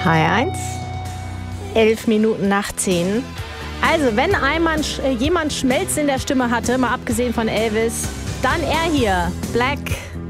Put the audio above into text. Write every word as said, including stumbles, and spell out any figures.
H eins. Elf Minuten nach zehn. Also, wenn einmal äh, jemand Schmelz in der Stimme hatte, mal abgesehen von Elvis, dann er hier. Black